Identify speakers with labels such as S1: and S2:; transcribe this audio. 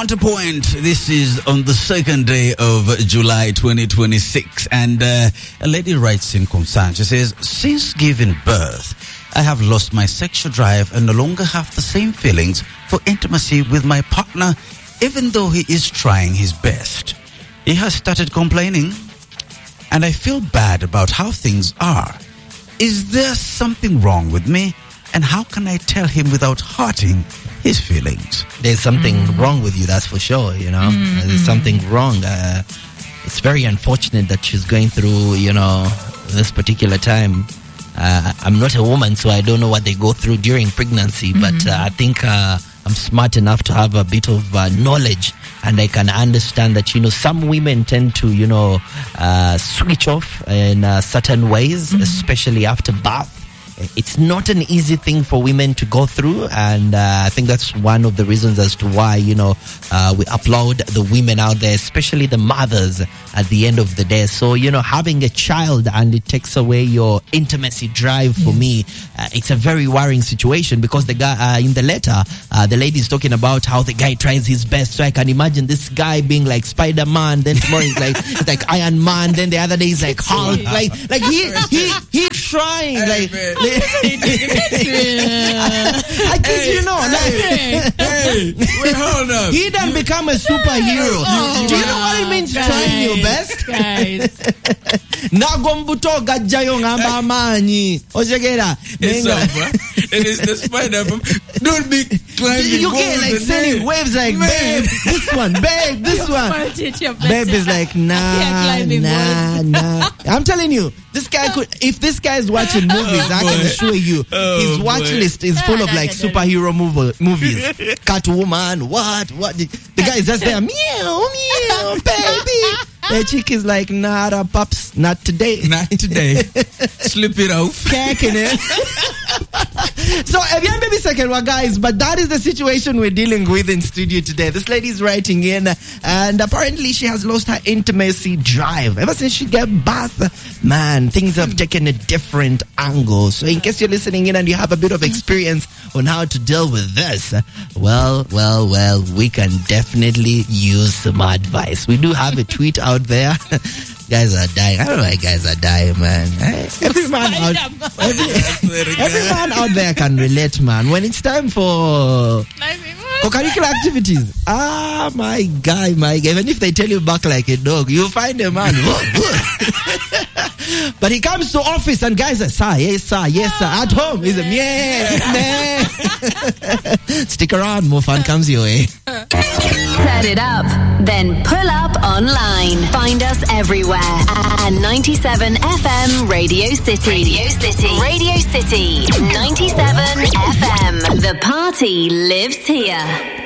S1: Counterpoint. This is on the second day of July 2026. And a lady writes in Concern. She says, since giving birth, I have lost my sexual drive and no longer have the same feelings for intimacy with my partner, even though he is trying his best. He has started complaining, and I feel bad about how things are. Is there something wrong with me? And how can I tell him without hurting his feelings?
S2: There's something wrong with you, that's for sure, you know. There's something wrong. It's very unfortunate that she's going through, you know, this particular time. I'm not a woman, so I don't know what they go through during pregnancy, but I think I'm smart enough to have a bit of knowledge, and I can understand that, you know, some women tend to, you know, switch off in certain ways, especially after birth. It's not an easy thing for women to go through, and I think that's one of the reasons as to why, you know, we applaud the women out there, especially the mothers at the end of the day. So, you know, having a child and it takes away your intimacy drive, for me, it's a very worrying situation, because the guy in the letter, the lady is talking about how the guy tries his best. So I can imagine this guy being like Spider-Man, then tomorrow he's like Iron Man, then the other day he's like Hulk, like he trying, like.
S3: I
S2: kid you not.
S3: Wait, hold up.
S2: He done become a superhero. Do you know what it means, trying your best?
S4: Guys.
S2: Nagombuto gajayo ngamba amanyi. Ojegera.
S3: It's over. It is the Spider-Man. Don't be climbing.
S2: You get like sending waves like, babe, this one, babe, this one. Babe is like, nah. I'm telling you, this guy could, if this guy is watching movies, I can assure you, his watch list is full of like superhero movies. Catwoman, what? The guy is just there, meow, meow, baby. The chick is like, nada, pups, not today.
S3: Not today. Slip it off.
S2: Kicking it. So, maybe second one, guys, but that is the situation we're dealing with in studio today. This lady's writing in, and apparently she has lost her intimacy drive. Ever since she gave birth, man, things have taken a different angle. So, in case you're listening in and you have a bit of experience on how to deal with this, well, we can definitely use some advice. We do have a tweet out there. Guys are dying. I don't know why guys are dying, man. Every man out there can relate, man. When it's time for co-curricular activities, my guy. Even if they tell you back like a dog, you find a man. But he comes to office and guys are, sir, yes, sir. At home, he's a meh. Stick around, more fun comes your way.
S5: Set it up, then pull up online. Find us everywhere at 97 FM Radio City. Radio City 97 FM. The party lives here.